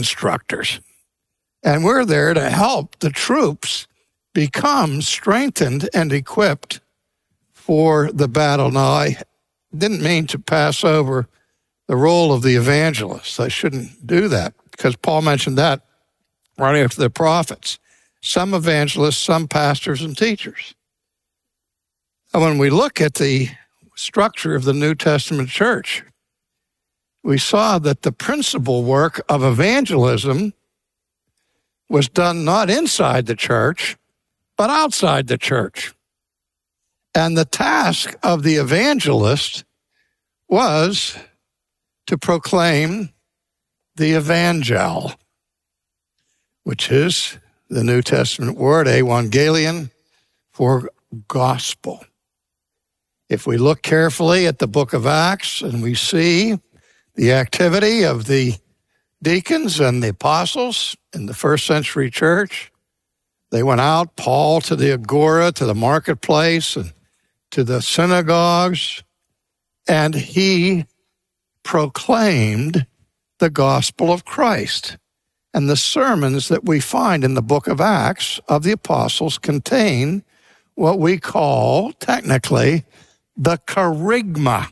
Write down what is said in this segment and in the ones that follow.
instructors. And we're there to help the troops become strengthened and equipped for the battle. Now, I didn't mean to pass over the role of the evangelist. I shouldn't do that because Paul mentioned that right after the prophets. Some evangelists, some pastors and teachers. And when we look at the structure of the New Testament church, we saw that the principal work of evangelism was done not inside the church, but outside the church. And the task of the evangelist was to proclaim the evangel, which is the New Testament word, evangelion, for gospel. If we look carefully at the book of Acts and we see the activity of the deacons and the apostles in the first century church, they went out, Paul to the agora, to the marketplace, and to the synagogues, and he proclaimed the gospel of Christ. And the sermons that we find in the book of Acts of the apostles contain what we call, technically, the kerygma.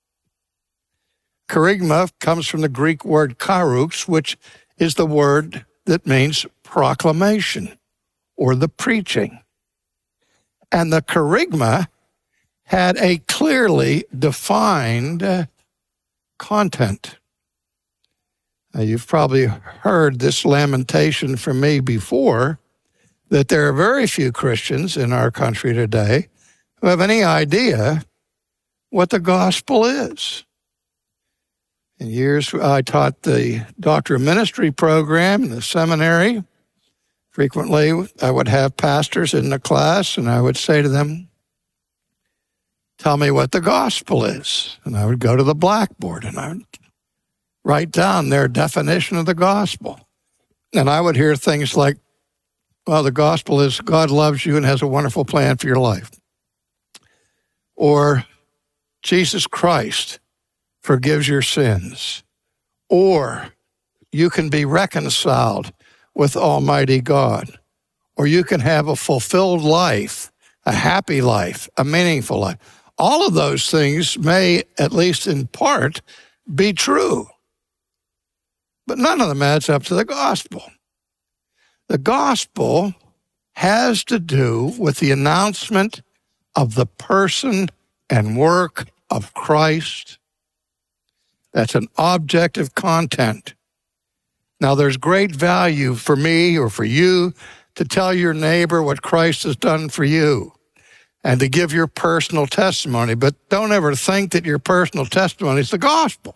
Kerygma comes from the Greek word karux, which is the word that means proclamation or the preaching. And the kerygma had a clearly defined content. Now, you've probably heard this lamentation from me before, that there are very few Christians in our country today who have any idea what the gospel is. In years, I taught the Doctor of Ministry program in the seminary. Frequently, I would have pastors in the class, and I would say to them, tell me what the gospel is. And I would go to the blackboard, and I would write down their definition of the gospel. And I would hear things like, well, the gospel is God loves you and has a wonderful plan for your life. Or Jesus Christ forgives your sins. Or you can be reconciled with Almighty God. Or you can have a fulfilled life, a happy life, a meaningful life. All of those things may, at least in part, be true. But none of them adds up to the gospel. The gospel has to do with the announcement of the person and work of Christ. That's an objective content. Now, there's great value for me or for you to tell your neighbor what Christ has done for you and to give your personal testimony, but don't ever think that your personal testimony is the gospel.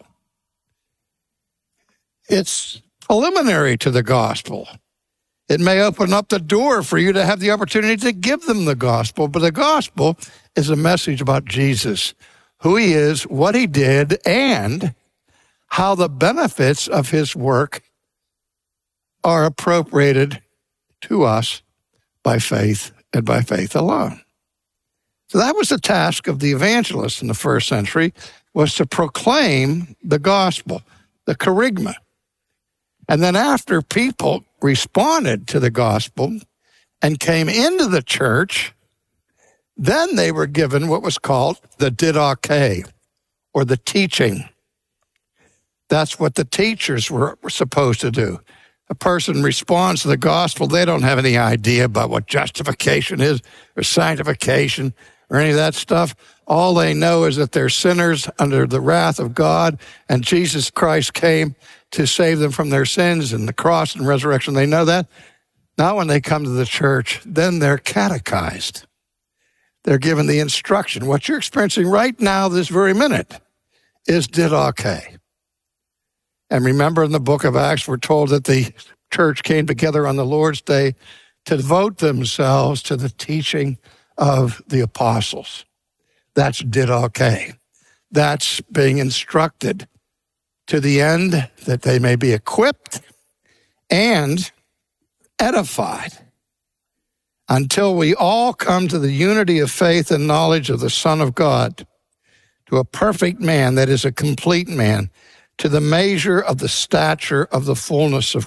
It's preliminary to the gospel. It may open up the door for you to have the opportunity to give them the gospel, but the gospel is a message about Jesus, who he is, what he did, and how the benefits of his work are appropriated to us by faith and by faith alone. So that was the task of the evangelist in the first century, was to proclaim the gospel, the kerygma. And then after people responded to the gospel and came into the church, then they were given what was called the didache, or the teaching. That's what the teachers were supposed to do. A person responds to the gospel, they don't have any idea about what justification is or sanctification or any of that stuff. All they know is that they're sinners under the wrath of God, and Jesus Christ came to save them from their sins and the cross and resurrection. They know that. Now when they come to the church, then they're catechized. They're given the instruction. What you're experiencing right now, this very minute, is didache. And remember, in the book of Acts, we're told that the church came together on the Lord's Day to devote themselves to the teaching of the apostles. That's didache. That's being instructed to the end that they may be equipped and edified until we all come to the unity of faith and knowledge of the Son of God, to a perfect man, that is a complete man, to the measure of the stature of the fullness of